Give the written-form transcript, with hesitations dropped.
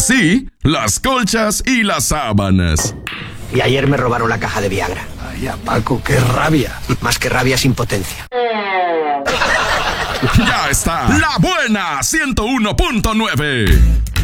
sí, las colchas y las sábanas. Y ayer me robaron la caja de Viagra. Ay, Paco, qué rabia. Más que rabia es impotencia. Ya está, La Buena 101.9.